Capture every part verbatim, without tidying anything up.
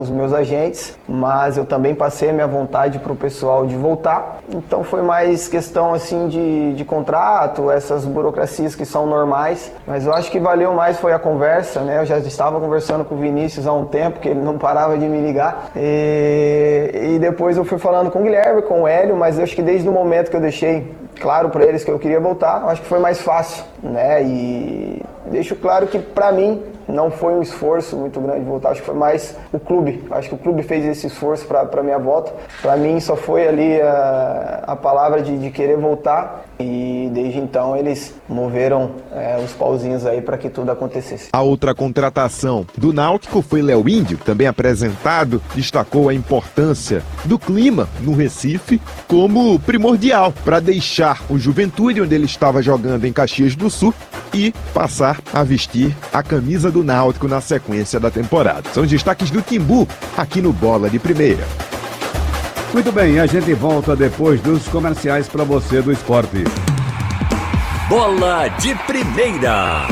os meus agentes, mas eu também passei a minha vontade para o pessoal de voltar. Então foi mais questão assim de, de contrato, essas burocracias que são normais, mas eu acho que valeu mais foi a conversa, né? Eu já estava conversando com o Vinícius há um tempo, que ele não parava de me ligar, e, e depois eu fui falando com o Guilherme, com o Hélio, mas eu acho que desde o momento que eu deixei claro para eles que eu queria voltar, eu acho que foi mais fácil, né? E deixo claro que para mim não foi um esforço muito grande voltar, acho que foi mais o clube, acho que o clube fez esse esforço para a minha volta. Para mim só foi ali a, a palavra de, de querer voltar, e desde então eles moveram é, os pauzinhos aí para que tudo acontecesse. A outra contratação do Náutico foi Léo Índio, também apresentado, destacou a importância do clima no Recife como primordial para deixar o Juventude, onde ele estava jogando em Caxias do Sul, e passar a vestir a camisa do Náutico na sequência da temporada. São os destaques do Timbu aqui no Bola de Primeira. Muito bem, a gente volta depois dos comerciais para você do esporte. Bola de Primeira.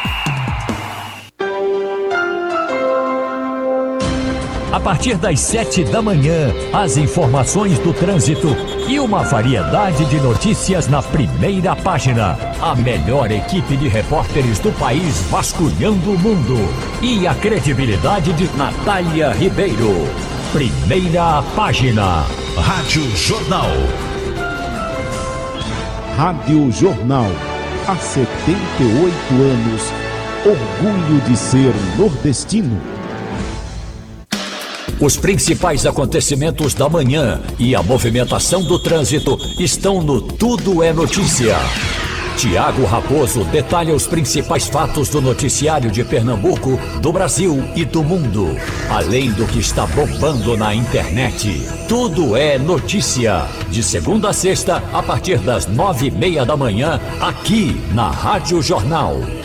A partir das sete da manhã, as informações do trânsito e uma variedade de notícias na primeira página. A melhor equipe de repórteres do país vasculhando o mundo. E a credibilidade de Natália Ribeiro. Primeira página. Rádio Jornal. Rádio Jornal. Há setenta e oito anos. Orgulho de ser nordestino. Os principais acontecimentos da manhã e a movimentação do trânsito estão no Tudo é Notícia. Tiago Raposo detalha os principais fatos do noticiário de Pernambuco, do Brasil e do mundo. Além do que está bombando na internet. Tudo é Notícia. De segunda a sexta, a partir das nove e meia da manhã, aqui na Rádio Jornal.